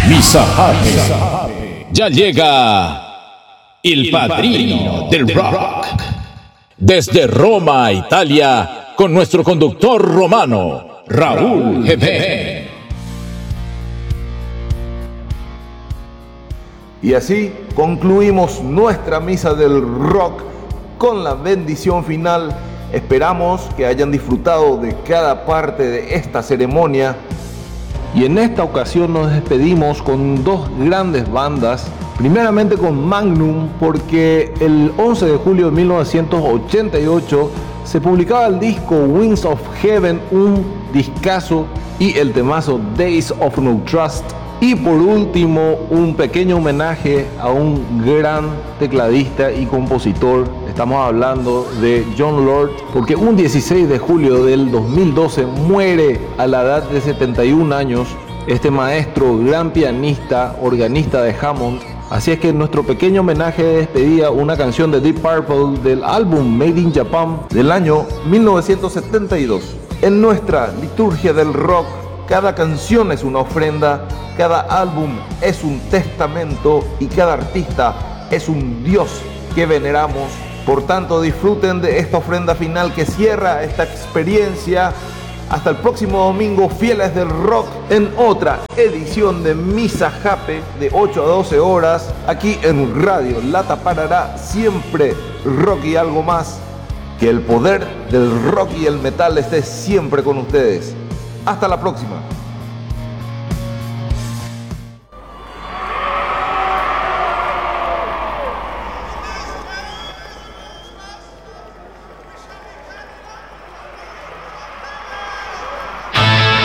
Misa Happy. Ya llega el padrino del rock. Desde Roma, Italia, con nuestro conductor romano, Raúl G.P. Y así concluimos nuestra misa del rock con la bendición final. Esperamos que hayan disfrutado de cada parte de esta ceremonia. Y en esta ocasión nos despedimos con dos grandes bandas. Primeramente con Magnum, porque el 11 de julio de 1988 se publicaba el disco Wings of Heaven, un discazo, y el temazo Days of No Trust. Y por último, un pequeño homenaje a un gran tecladista y compositor. Estamos hablando de Jon Lord, porque un 16 de julio del 2012 muere a la edad de 71 años este maestro, gran pianista, organista de Hammond. Así es que en nuestro pequeño homenaje de despedida, una canción de Deep Purple del álbum Made in Japan del año 1972. En nuestra liturgia del rock, cada canción es una ofrenda, cada álbum es un testamento y cada artista es un Dios que veneramos. Por tanto, disfruten de esta ofrenda final que cierra esta experiencia. Hasta el próximo domingo, fieles del rock, en otra edición de Misa Happy de 8 a 12 horas, aquí en Radio Lata Parará, siempre rock y algo más. Que el poder del rock y el metal esté siempre con ustedes. Hasta la próxima.